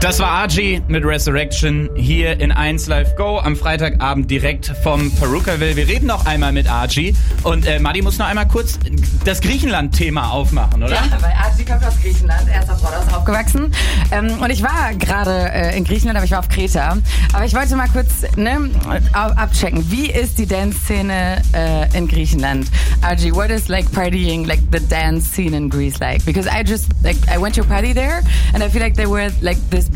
Das war RG mit Resurrection hier in 1 Live Go am Freitagabend direkt vom Perukaville. Wir reden noch einmal mit RG und Madi muss noch einmal kurz das Griechenland-Thema aufmachen, oder? Ja, weil RG kommt aus Griechenland, er ist auf Rhodos aufgewachsen und ich war gerade in Griechenland, aber ich war auf Kreta. Aber ich wollte mal kurz abchecken, wie ist die Dance-Szene in Griechenland? RG, what is like partying, like the dance scene in Greece like? Because I went to a party there and I feel like they were like this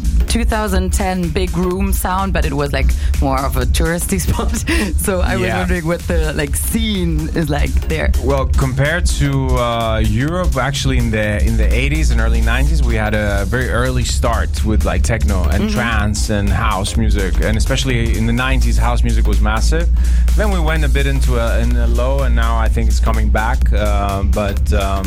2010 big room sound, but it was like more of a touristy spot. So I was wondering what the like scene is like there. Well, compared to Europe, actually in the 80s and early 90s, we had a very early start with like techno and trance and house music, and especially in the 90s, house music was massive. Then we went a bit into a low, and now I think it's coming back. But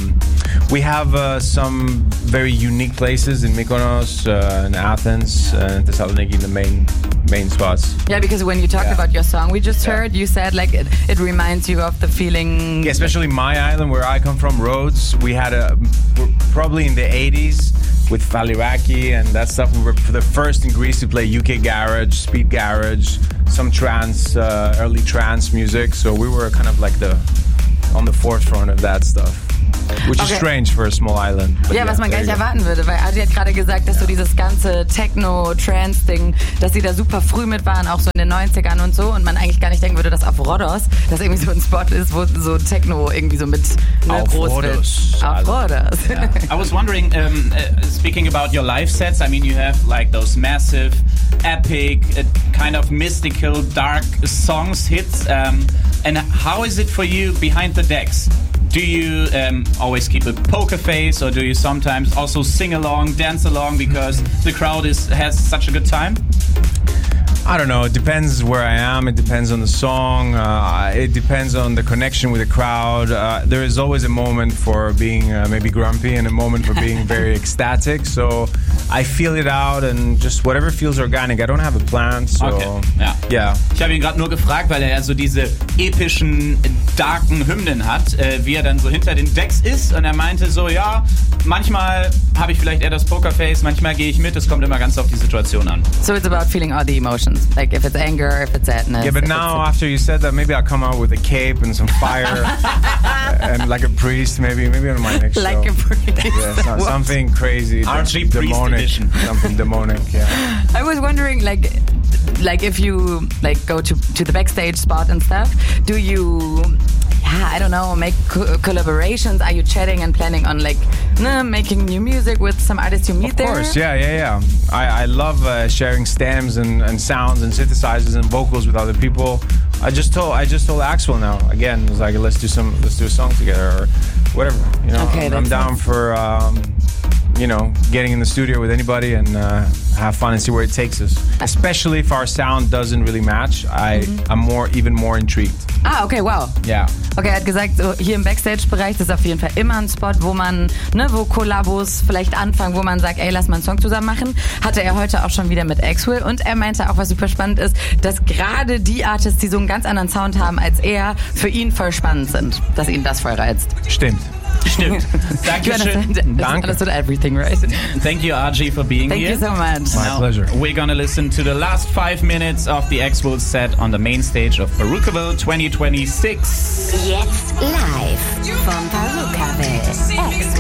we have some very unique places in Mykonos and Athens and Thessaloniki, the main spots. Yeah, because when you talked about your song we just heard, you said like it reminds you of the feeling. Yeah, especially my island where I come from, Rhodes. We're probably in the 80s with Faliraki and that stuff. We were the first in Greece to play UK garage, speed garage, some trance, early trance music. So we were kind of like on the forefront of that stuff. Which is strange for a small island. Ja, was man gar nicht erwarten würde, weil Adi hat gerade gesagt, dass so dieses ganze Techno-Trance-Ding, dass sie da super früh mit waren, auch so in den 90ern und so, und man eigentlich gar nicht denken würde, dass auf Rhodos das irgendwie so ein Spot ist, wo so Techno irgendwie so mit groß wird. Auf Rhodos. Yeah. I was wondering, speaking about your live sets, I mean, you have like those massive, epic, kind of mystical, dark songs, hits, and how is it for you behind the decks? Do you always keep a poker face, or do you sometimes also sing along, dance along because the crowd has such a good time? I don't know. It depends where I am. It depends on the song. It depends on the connection with the crowd. There is always a moment for being maybe grumpy and a moment for being very ecstatic. So I feel it out and just whatever feels organic. I don't have a plan. So okay. Yeah. Ich habe ihn gerade nur gefragt, weil er ja so diese epischen, darken Hymnen hat, wie er dann so hinter den Decks ist. Und er meinte so, ja, manchmal habe ich vielleicht eher das Pokerface, manchmal gehe ich mit. Es kommt immer ganz auf die Situation an. So it's about feeling all the emotions. Like if it's anger, if it's sadness. Yeah, but now after you said that, maybe I'll come out with a cape and some fire and like a priest, maybe on my next show. Like a priest. Yeah, something crazy. RG demonic. Edition. Something demonic, yeah. I was wondering, like if you like go to the backstage spot and stuff, do you, I don't know, make collaborations? Are you chatting and planning on like making new music with some artists you meet there? Of course, yeah. I love sharing stems and sounds and synthesizers and vocals with other people. I just told Axwell now. Again, it was like let's do a song together or whatever. You know, okay, I'm down for getting in the studio with anybody and have fun and see where it takes us. Especially if our sound doesn't really match, I'm even more intrigued. Ah, okay, wow. Yeah. Okay, er hat gesagt, so hier im Backstage-Bereich, das ist auf jeden Fall immer ein Spot, wo man, wo Kollabos vielleicht anfangen, wo man sagt, ey, lass mal einen Song zusammen machen. Hatte er heute auch schon wieder mit Axwell, und er meinte auch, was super spannend ist, dass gerade die Artists, die so einen ganz anderen Sound haben als er, für ihn voll spannend sind, dass ihn das voll reizt. Stimmt. Dankeschön. Danke. Understood everything, right? Thank you, RG, for being here. Thank you so much. My pleasure. We're gonna listen to the last 5 minutes of the Axwell set on the main stage of Perukaville 2026. Jetzt live vom Perukaville.